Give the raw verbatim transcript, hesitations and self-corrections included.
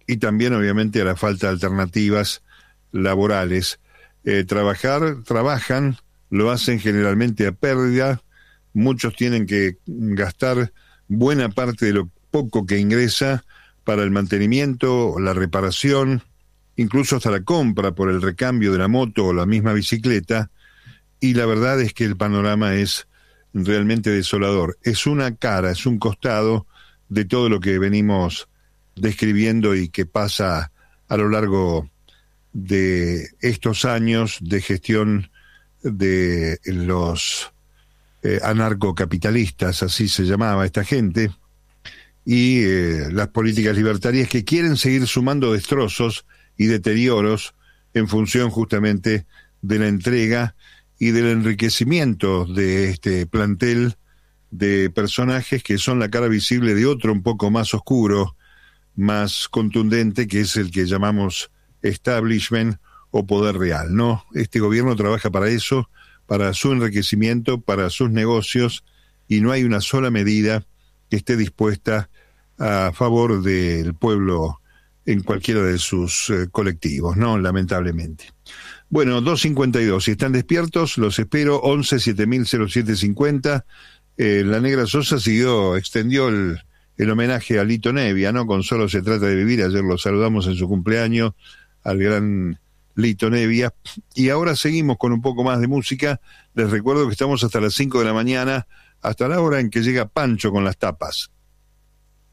y también obviamente a la falta de alternativas laborales. Eh, trabajar, trabajan, lo hacen generalmente a pérdida, muchos tienen que gastar buena parte de lo poco que ingresa para el mantenimiento, la reparación, incluso hasta la compra por el recambio de la moto o la misma bicicleta, y la verdad es que el panorama es realmente desolador. Es una cara, es un costado de todo lo que venimos describiendo y que pasa a lo largo de estos años de gestión de los eh, anarcocapitalistas, así se llamaba esta gente, y eh, las políticas libertarias que quieren seguir sumando destrozos y deterioros en función justamente de la entrega y del enriquecimiento de este plantel de personajes que son la cara visible de otro un poco más oscuro, más contundente, que es el que llamamos establishment o poder real, ¿no? Este gobierno trabaja para eso, para su enriquecimiento, para sus negocios, y no hay una sola medida que esté dispuesta a favor del pueblo en cualquiera de sus eh, colectivos, ¿no? Lamentablemente. Bueno, dos cincuenta y dos, si están despiertos, los espero, once siete mil cero siete cincuenta. Eh, la Negra Sosa siguió, extendió el, el homenaje a Lito Nevia, ¿no? Con Solo se trata de vivir, ayer lo saludamos en su cumpleaños, al gran Lito Nevia, y ahora seguimos con un poco más de música. Les recuerdo que estamos hasta las cinco de la mañana, hasta la hora en que llega Pancho con las tapas.